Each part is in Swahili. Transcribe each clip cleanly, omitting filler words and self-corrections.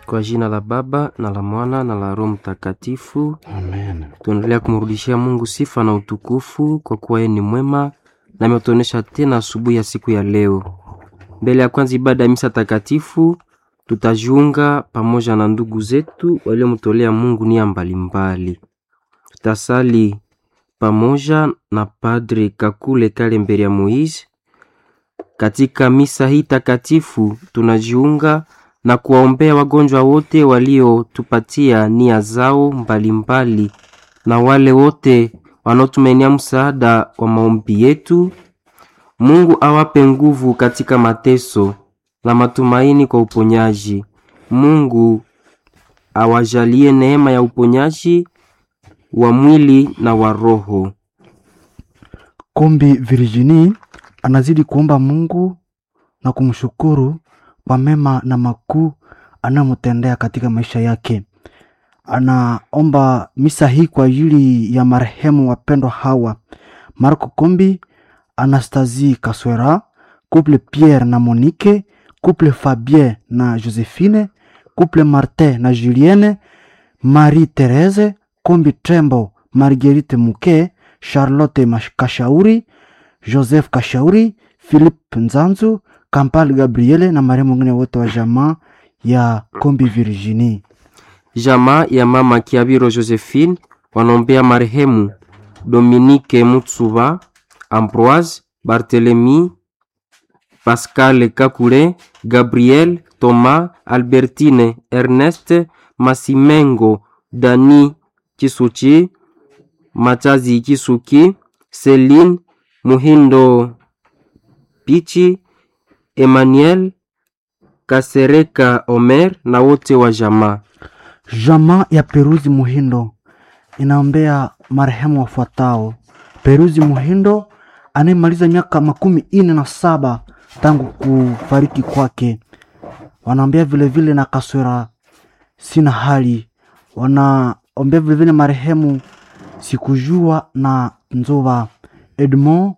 Kwa jina la Baba na la Mwana na la Roho Mtakatifu. Amen. Tunaendelea kumrudishia Mungu sifa na utukufu kwa kuwa yeye ni mwema na ametuonesha tena asubuhi ya siku ya leo. Mbele ya kwanza ibada ya misa takatifu, tutajiunga pamoja na ndugu zetu waliomtolea Mungu nia mbalimbali. Tutasali pamoja na Padre Kakule Kalembere Moise. Katika misa hii takatifu tunajiunga na kuwaombea wagonjwa wote waliotupatia nia zao mbalimbali na wale wote wanaotumainia msaada wa maombi yetu. Mungu awape nguvu katika mateso na matumaini kwa uponyaji. Mungu awajalie neema ya uponyaji wa mwili na wa roho. Kombi Virginie anazidi kuomba Mungu na kumshukuru kwa mema na makuu anayomtendea katika maisha yake. Anaomba misa hii kwa ajili ya marehemu wapendwa hawa: Marco Kombi, Anastasie Kaswera, couple Pierre na Monique, couple Fabien na Josephine, couple Martin na Julienne, Marie Therese Kombi Trembo, Marguerite Muke, Charlotte Kashauri, Joseph Kashauri, Philippe Nzanzu, Kampal Gabriele na marehemu wengine wote wa jamaa ya Kombi Virginie. Jamaa ya mama Kiabiro Josephine wanaombea marehemu Dominique Mutsuba, Ambroise Barthélemy, Pascal Kakule, Gabriel Thomas, Albertine Ernest, Masimengo Dani Kisuchi, Machazi Kisuki, Celine Muhindo Pichi, Emmanuel Kasereka Omer na wote wa jamaa. Jamaa ya Peruzi Muhindo inaombea marehemu wafuatao: Peruzi Muhindo anayemaliza miaka 47 tangu kufariki kwake. Wanaombea vile na Kaswera Sina Hali. Wanaombea vile marehemu Sikujua na Nzova, Edmond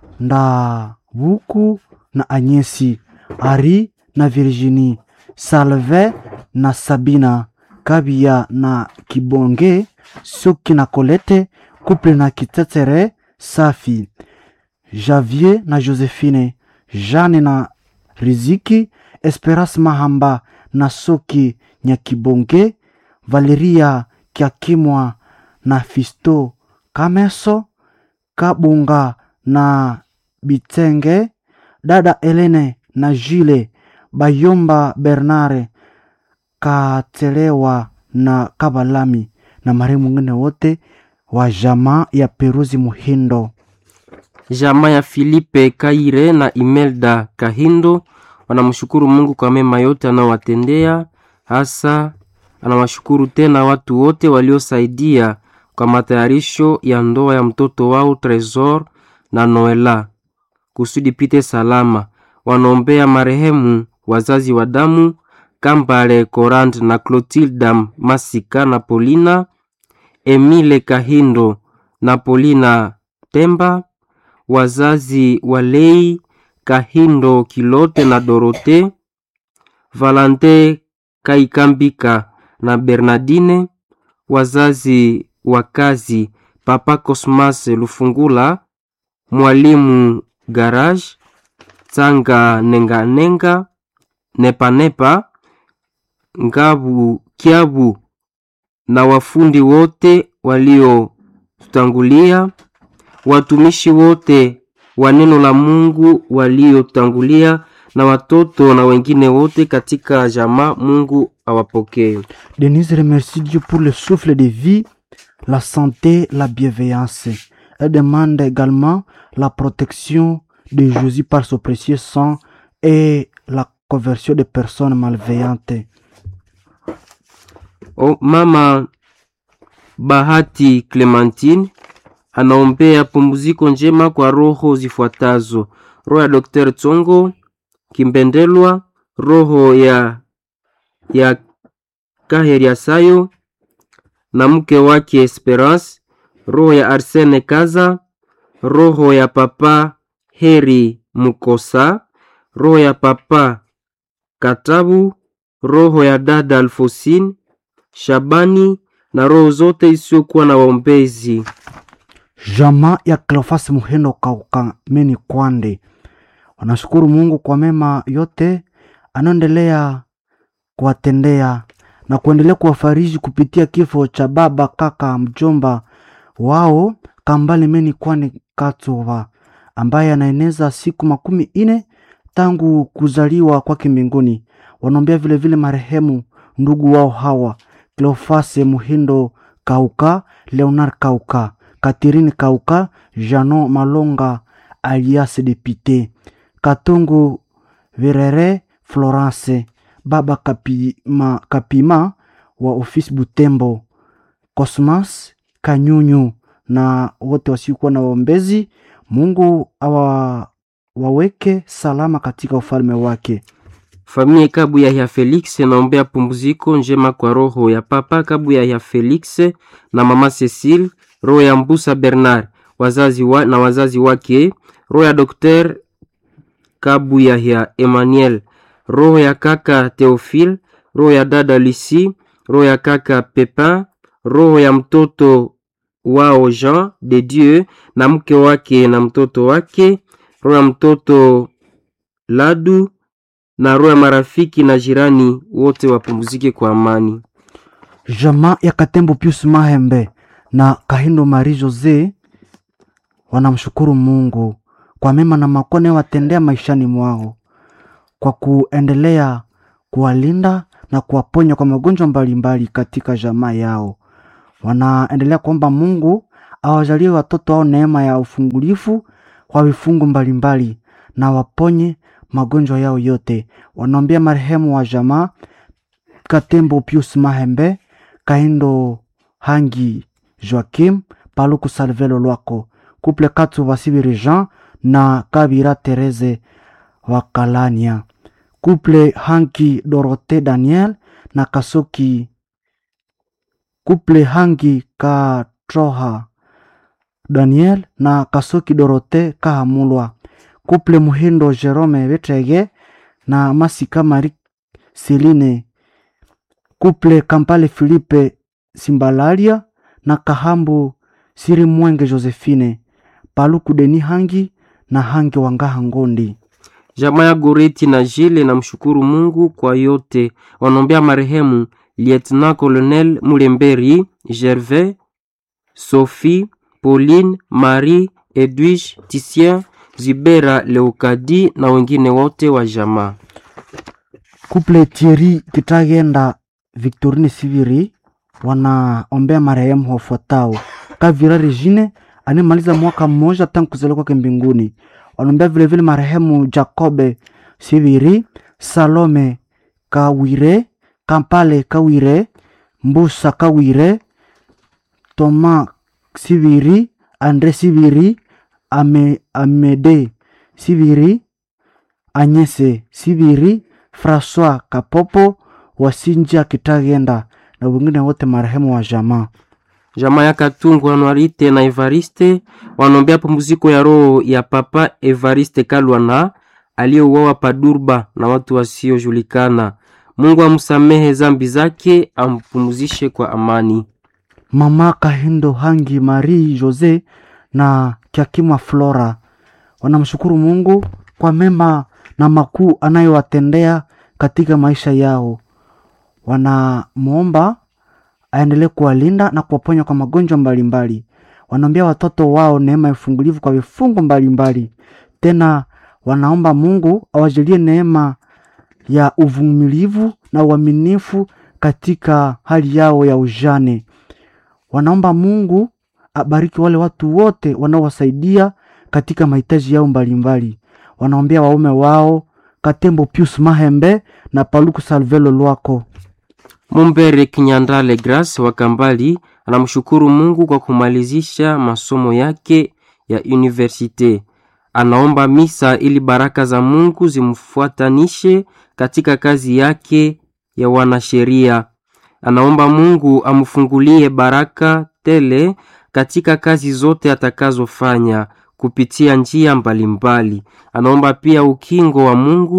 Ndabuku na Anyesi, Ari na Virginie, Salve na Sabina, Kabia na Kibonge, Soki na Colette, couple na Kitetere Safi, Javier na Josephine, Jeanne na Riziki, Esperance Mahamba na Soki Nyakibonge, Valeria Kiakimwa na Fisto Kameso, Kabunga na Bitenge, dada Elene na Jile, Bayomba Bernare, Katelewa na Kabalami na marehemu wengine wote wa jamaa ya Peruzi Muhindo. Jamaa ya Filipe Kaire na Imelda Kahindo wanamshukuru Mungu kwa mema yote anayowatendea. Hasa anawashukuru tena watu wote waliosaidia kwa matayarisho ya ndoa ya mtoto wao Tresor na Noela kusudi pite salama. Wanaombea marehemu wazazi wa damu Kambale Corand na Clotilda Masika na Polina, Emile Kahindo na Polina Temba, wazazi wa Lei Kahindo Kilote na Dorote, Valente Kaikambika na Bernardine, wazazi wa kazi Papa Cosmas Lufungula, Mwalimu Garage, Tsanga Nenga Nepa Ngabu Kiabu na wafundi wote waliotangulia, watumishi wote wa neno la Mungu waliotangulia na watoto na wengine wote katika jamaa. Mungu awapokee. Denise remercie Dieu pour le souffle de vie, la santé, la bienveillance. Elle demande également la protection de Jésus par son précieux sang et la conversion des personnes malveillantes. Mama Bahati Clementine anaombea pumziko njema kwa roho zifuatazo: roho ya Dr. Tsongo Kimbendelwa, roho ya Kaheria Sayo na mke wake Esperance, roho ya Arsene Kaza, roho ya Papa Heri Mukosa, roho ya Papa Katabu, roho ya dada Alfosine, Shabani na roho zote isiyokuwa na waombezi. Jamaa ya Cleophas Muhindo Kaukameni Kwande wanashukuru Mungu kwa mema yote anaendelea kuwatendea na kuendelea kuwafariji kupitia kifo cha baba kaka mjomba wao Kambale Meni Kwande Katova ambaye anaeneza siku 40 tangu kuzaliwa kwake mbinguni. Wanaombea vile vile marehemu ndugu wao hawa Cleophas Muhindo Kauka, Leonard Kauka, Catherine Kauka, Jano Malonga alias Depute, Katungu Virere Florence, baba Kapima wa ofisi Butembo, Cosmas Kanyunyu na wote wasiokuwa na waombezi. Mungu waweke salama katika ufalme wake. Familia Kabuya ya Felix naombea pumziko njema kwa roho ya papa Kabuya ya Felix na mama Cecile, roho ya Mbusa Bernard, wazazi wake, roho ya Dr. Kabuya ya Emmanuel, roho ya kaka Theophile, roho ya dada Lucie, roho ya kaka Pepin, roho ya mtoto wao Jean de Dieu na mke wake na mtoto wake, roho ya mtoto Ladu na roho ya marafiki na jirani wote wapumzike kwa amani. Jamaa ya Katembo Pius Mahembe na Kahindo Marie Jose wanamshukuru Mungu kwa mema na makone watendea maishani mwao, kwa kuendelea kuwalinda na kuwaponya kwa magonjwa mbalimbali katika jamaa yao. Wanaendelea kuomba Mungu awajalie watoto wao neema ya ufungulifu kwa vifungo mbalimbali na waponye magonjwa yao yote. Wanaombea marehemu wa jamaa Katembo Pius Mahembe, Kahindo Hangi Joachim, Paluku Salvelo Lwako, Couple Katsu Vasibiri Jean na Kabira Therese Wakalania, Couple Hangi Dorothée Daniel na Kasoki, Couple Hangi Katroha Daniel na Kasoki Dorothée Kahamulwa, Couple Muhindo Jerome Vetrege na Masika Marie Celine, Couple Kampale Philippe Simbalaria na Kahambu Siri Mwenge Josephine, Paluku Deni Hangi na Hangi Wangaha Ngondi. Jamaa ya Goreti na Jile na mshukuru Mungu kwa yote. Wanaombea marehemu Lieutenant Colonel Mulemberi Gervais, Sophie, Pauline, Marie, Edwige, Titien, Zibera, Leokadi na wengine wote wa jamaa. Couple Thierry Kitagenda Victorine Siviri wanaombea marehemu wafuatao: Kavira Regine anemaliza mwaka mmoja tangu kuzaliwa kwake mbinguni. Wanaombea vile vile marehemu Jacobe Siviri, Salome Kawire, Kampale Kawire, Mbusa Kawire, Thomas Siviri, Andre Siviri, Amede Siviri, Anyese Siviri, François Kapopo, Wasinja Kitagenda na wengine wote marehemu wa jamaa. Jamaa ya Katungu Anuarite na Evariste wanaombea pumziko ya roho ya papa Evariste Kalwana aliyeuawa Padurba na watu wasiojulikana. Mungu amsamehe zambi zake, ampumzishe kwa amani. Mama Kahindo Hangi Marie Jose na Kiakima Flora wanamshukuru Mungu kwa mema na makuu anayowatendea katika maisha yao. Wanamuomba aendelee kuwalinda na kuwaponya kwa magonjwa mbalimbali. Wanaombea watoto wao neema ya ufungulivu kwa vifungo mbalimbali. Tena wanaomba Mungu awajalie neema ya uvumilivu na uaminifu katika hali yao ya ujane. Wanaomba Mungu abariki wale watu wote wanaowasaidia katika mahitaji yao mbalimbali. Wanaombea waume wao Katembo Pius Mahembe na Paluku Salvelo Lwako. Mumbere Kinyandale Grace wa Kambali anamshukuru Mungu kwa kumalizisha masomo yake ya universite. Anaomba misa ili baraka za Mungu zimfuatanishe katika kazi yake ya wanasheria. Anaomba Mungu amfungulie baraka tele katika kazi zote atakazofanya kupitia njia mbalimbali. Anaomba pia ukingo wa Mungu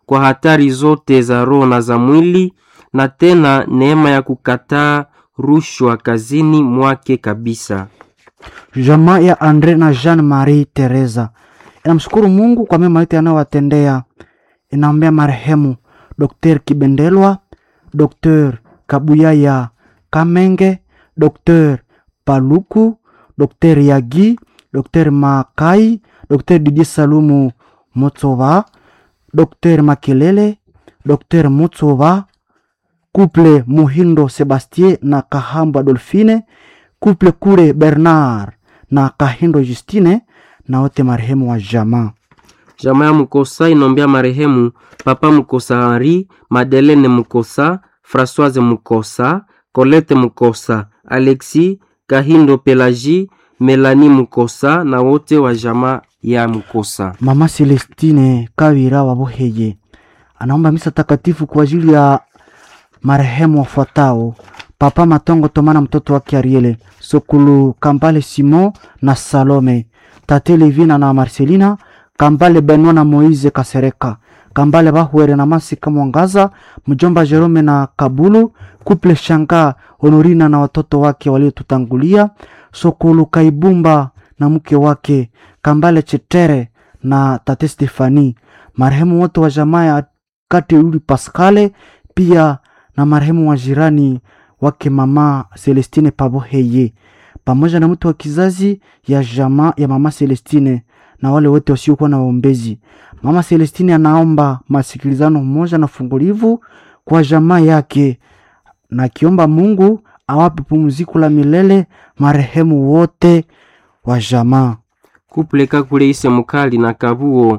kwa hatari zote za roho na za mwili, na tena neema ya kukataa rushwa kazini mwake kabisa. Jamaa ya Andre na Jean Marie Teresa inamshukuru Mungu kwa mema yote anayowatendea. Inaombea marehemu Dr. Kibendelwa, Dr. Kabuyaya Kamenge, Dr. Paluku, Dr. Yagi, Dr. Makai, Dr. Didier Salumu Motsova, Dr. Makelele, Dr. Motsova, couple Muhindo Sebastien na Kahambo Adolfine, couple Kure Bernard na Kahindo Justine, na wote marehemu wa jamaa. Jamaa ya Mukosa inombea marehemu Papa Mukosa Henri, Madeleine Mukosa, Françoise Mukosa, Colette Mukosa, Alexis Kahindo, Pelagie, Melanie Mukosa na wote wa jamaa ya Mukosa. Mama Celestine Kawira wa Boheye anaomba misa takatifu kwa ajili ya marehemu wafuatao: Papa Matongo Tomana mtoto wake Ariele, Sokulu Kambale Simon na Salome, Tate Levina na Marcelina, Kambale Benoit na Moize Kasereka, Kambale Bahuere na Masika Mwangaza, mjomba Jerome na Kabulu, couple Shanga Honorina na watoto wake waliotutangulia, Sokulu Kaibumba na mke wake, Kambale Chetere na Tate Stefani, marehemu wote wa jamaa ya Kati Uli Pascale, pia na marehemu wa jirani wake Mama Celestine Paboheye, pamoja na mtu wa kizazi ya jamaa ya Mama Celestine na wale wote wasiokuwa na waombezi. Mama Celestine anaomba masikilizano mmoja na fungulivu kwa jamaa yake, na kiomba Mungu awape pumziko la milele marehemu wote wa jamaa. Couple Kakule Ise Mukali na Kabuo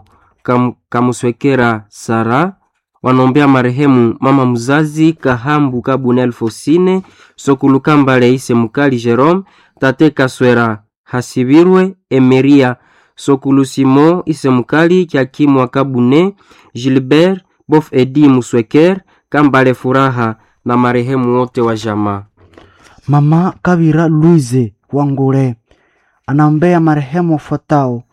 Kamuswekera Sara wanombea marehemu mama mzazi Kahambu Kabune Alfosine, Sokulu Kambale Ise Mukali Jerome, Tate Kaswera Hasibirwe Emeria, Sokulu Simon Ise Mukali Kiakimwa Kabune, Gilbert Bof Edi Musweker Kambale Furaha na marehemu wote wa jamaa. Mama Kabira Louise Wangure anaombea marehemu wafuatao: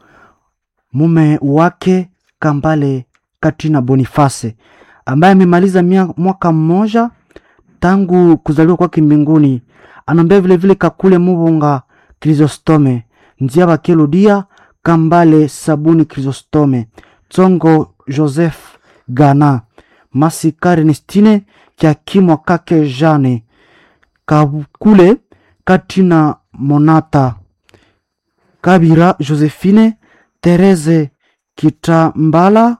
mume wake Kambale Katrina Boniface ambaye amemaliza mwaka mmoja tangu kuzaliwa kwake mbinguni. Anaombea vile vile Kakule Mubonga Chrysostome, Nziaba Kelodia Kambale Sabuni Chrysostome, Tsongo Joseph Gana, Masikari Nistine Kiakimwa Kake Jane, Kakule Katrina Monata, Kabira Josephine, Therese Kitambala,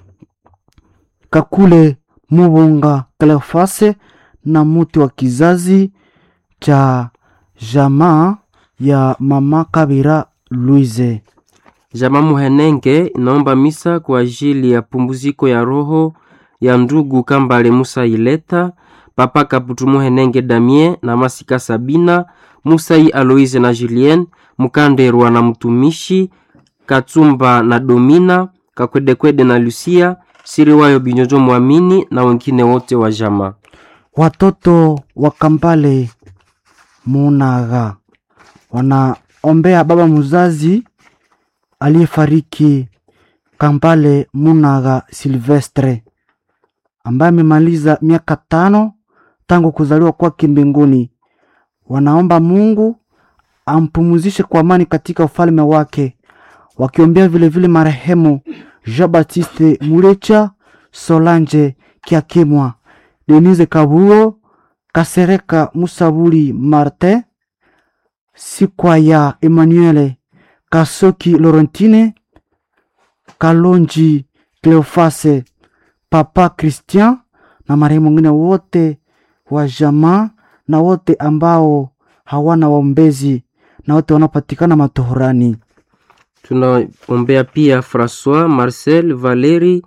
Kakule Mubonga Cleofase na muti wa kizazi cha jamaa ya Mama Kabira Louise. Jamaa Muhenenge inaomba misa kwa ajili ya pumbuziko ya roho ya ndugu Kambale Musa Ileta, Papa Kaputu Muhenenge Damien na Masika Sabina, Musai Aloise na Julien, Mukanderwa na Mtumishi, Katsumba na Domina, Kakwedekwede na Lucia, Siriwayo Binyojo Mwamini na wengine wote wa jamaa. Watoto wa Kambale Munaga wanaombea baba mzazi aliyefariki Kambale Munaga Silvestre ambaye amemaliza miaka 5 tangu kuzaliwa kwake mbinguni. Wanaomba Mungu ampumzishe kwa amani katika ufalme wake, wakiombea vile vile marehemu Jean Baptiste Mulecha, Solange Kiakimwa, Denise Kabuo, Kasereka Musabuli Martin, Sikwaya Emmanuel, Kasoki Laurentine, Kalonji Cleofase, Papa Christian na marehemu wengine wote wa jamaa na wote ambao hawana waombezi na wote wanapatikana matohorani. Tunaombea pia François, Marcel, Valeri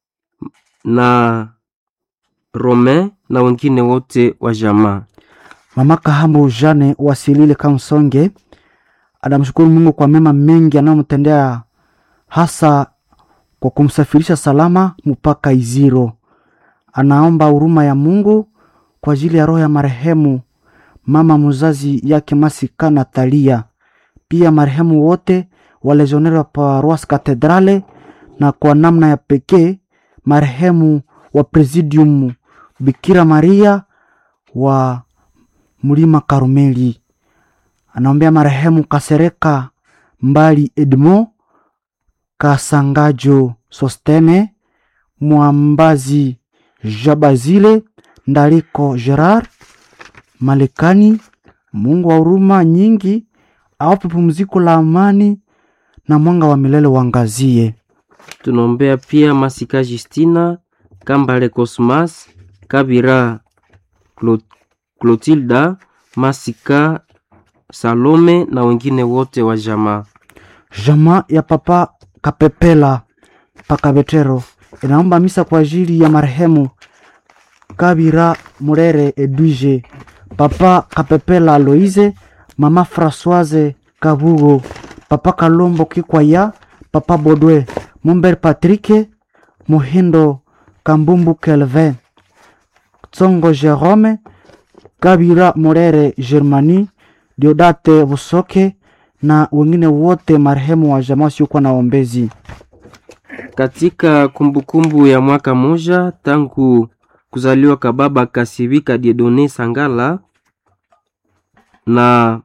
na Romain na wengine wote wa jamaa. Mama Kahambu Jane Wasilile Kamsonge anamshukuru Mungu kwa mema mengi anayomtendea, hasa kwa kumsafirisha salama mpaka Iziro. Anaomba huruma ya Mungu kwa ajili ya roho ya marehemu mama mzazi yake Masika Natalia, pia marehemu wote wa legionnaire wa Paroisse Cathedrale, na kwa namna ya pekee marehemu wa Presidium Bikira Maria wa Mlima Karumeli. Anaombea marehemu Kasereka Mbali Edmo, Kasangajo Sostene, Mwambazi Jabazile, Ndaliko Gerard, Malekani. Mungu wa huruma nyingi awape pumziko la amani na mwanga wa milele wangazie. Tunaombea pia Masika Justina, Kambale Cosmas, Kabira Clotilda, Masika Salome na wengine wote wa jamaa. Jamaa ya Papa Kapepela Pakabetero inaomba misa kwa ajili ya marehemu Kabira Murere Edwige, Papa Kapepela Aloise, Mama Françoise Kabugo, Papa Kalombo Kikwaya, Papa Bodwe Mumber Patrick, Muhindo Kambumbu Kelvin, Tsongo Jerome, Kabira Murere Germani, Diodate Busoke na wengine wote marehemu wa jamaa yuko na ombezi. Katika kumbukumbu ya mwaka moja tangu kuzaliwa kwa baba Kasivika Dieudonné Sangala, na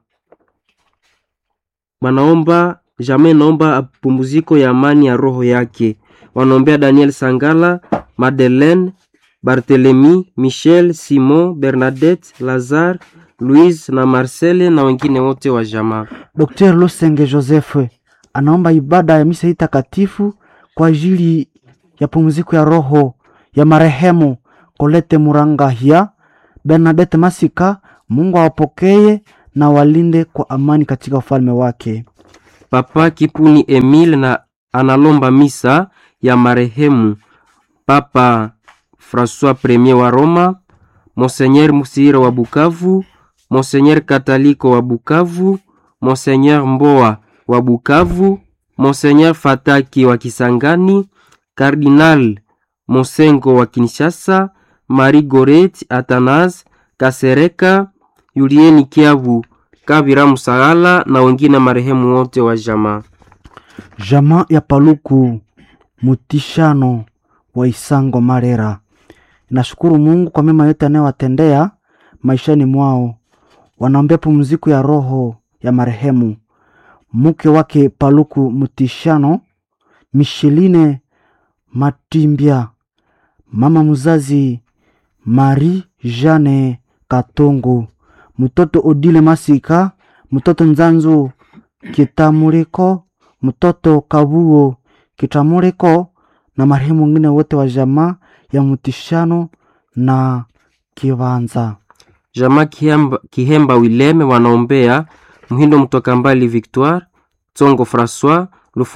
wanaomba jamii naomba pumziko ya amani ya roho yake. Wanaombea Daniel Sangala, Madeleine, Barthélemy, Michel, Simon, Bernadette, Lazare, Louise na Marcelle na wengine wote wa jamaa. Dr. Lusenge Joseph anaomba ibada ya misa takatifu kwa ajili ya pumziko ya roho ya marehemu Colette Murangahia, Bernadette Masika. Mungu awapokee na walinde kwa amani katika ufalme wake. Papa Kipuni Emile na analomba misa ya marehemu Papa François Premier wa Roma, Monseigneur Musira wa Bukavu, Monseigneur Kataliko wa Bukavu, Monseigneur Mboa wa Bukavu, Monseigneur Fataki wa Kisangani, Cardinal Mosengo wa Kinshasa, Marie Goret Athanase Kasereka, Julieni Kiabu, Kabira Musagala na wengine marehemu wote wa jamaa. Jamaa ya Paluku Mutishano wa Isango Marera nashukuru Mungu kwa mema yote anayowatendea maishani mwao. Wanaombea pumziko ya roho ya marehemu mke wake Paluku Mutishano, Micheline Matimbia, mama mzazi Marie Jeanne Katongo, mtoto Odile Masika, mtoto Nzanzu Kitamuriko, mtoto Kabuo Kitamuriko na marehemu wengine wote wa jamaa ya Mutishano na Kivanza. Jamaa Kihemba Wileme wanaombea Muhindo Mtoka Mbali Victoire, Tsongo François,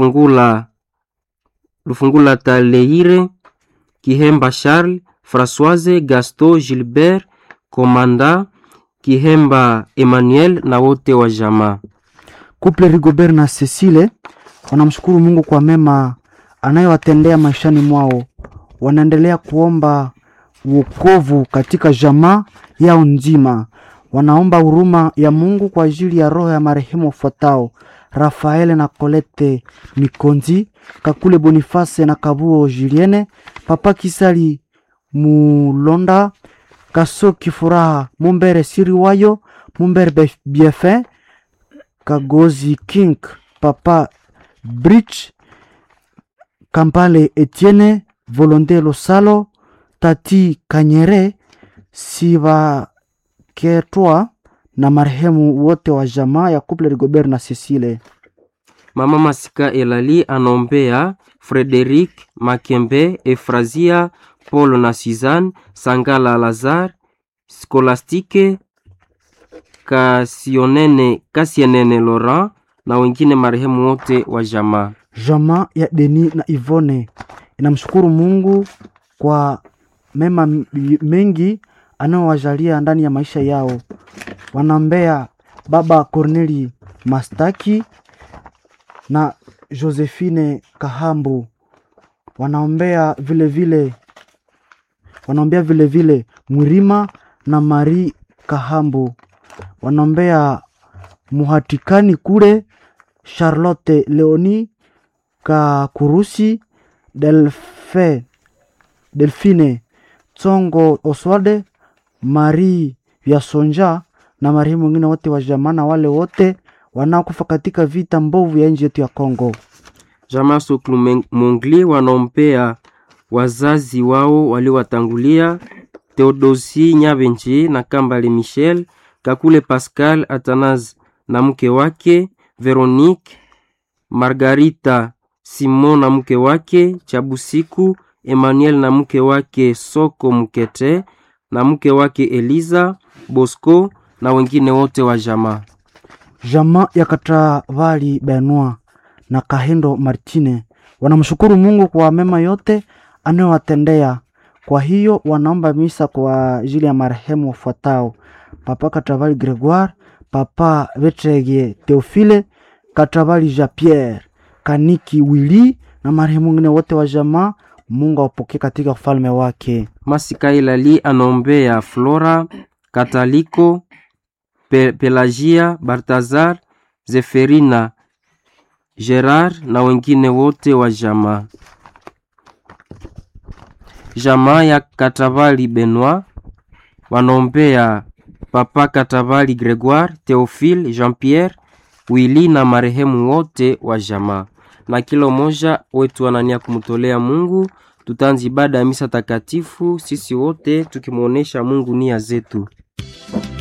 Lufungula Taleire, Kihemba Charles, Françoise, Gaston, Gilbert, Komanda, Kihemba Emmanuel na wote wa jamaa. Couple Rigobert na Cecile wanamshukuru Mungu kwa mema anayowatendea maishani mwao. Wanaendelea kuomba wokovu katika jamaa yao nzima. Wanaomba huruma ya Mungu kwa ajili ya roho ya marehemu wafuatao: Rafael na Colette Nikonzi, Kakule Boniface na Kabuo Julienne, Papa Kisali Mulonda, Kasoki Furaha, Mumbere Siriwayo, Mumbere Biefin, Kagozi King, Papa Bridge, Kampale Etienne, Volonté Losalo, Tati Kanyere, Siva Ketwa na marehemu wote wa jamaa ya Couple Rigobert na Cecile. Mama Masika Elali anombea Frederic Makembe, Efrazia, Paul na Suzanne, Sangala Lazare, Scolastique, Kasienene Laurent na wengine marehemu wote wa jamaa. Jamaa ya Deni na Ivone inamshukuru Mungu kwa mema mengi anaowajalia ndani ya maisha yao. Wanaombea baba Corneli Mastaki na Josephine Kahambu. Wanaombea vile vile Mwirima na Marie Kahambu. Wanaombea Muhatikani kule Charlotte Leoni Kakurusi, Delfe Delphine Tsongo Oswalde, Marie Vyasonja na marehemu wengine wote wa jamaa na wale wote wanaokufa katika vita mbovu ya nchi yetu ya Kongo. Jamaa Soklu Mongli wanaompea wazazi wao waliowatangulia Theodosi Nyabenji na Kambale Michel, Kakule Pascal Athanase na mke wake Veronique, Margarita Simon na mke wake Chabusiku Emmanuel na mke wake Soko Mukete na mke wake Eliza Bosco na wengine wote wa jamaa. Jamaa ya Katavali Benoit na Kahendo Martine wanamshukuru Mungu kwa mema yote anayowatendea. Kwa hiyo wanaomba misa kwa ajili ya marehemu wafuatao: Papa Katavali Gregoire, Papa Vetrege Theophile, Katavali Jean Pierre, Kaniki Willy na marehemu wengine wote wa jamaa. Mungu awapokee katika ufalme wake. Masika Ilali anombea Flora, Kataliko, Pelagia, Baltazar, Zeferina, Gerard na wengine wote wa jamaa. Jamaa ya Katavali Benoit wanombea Papa Katavali Gregoire, Theophile, Jean-Pierre, Willy na marehemu wote wa jamaa. Na kila moja wetu anania kumtolea Mungu. Tutaanza ibada ya misa takatifu sisi wote tukimuonesha Mungu nia zetu.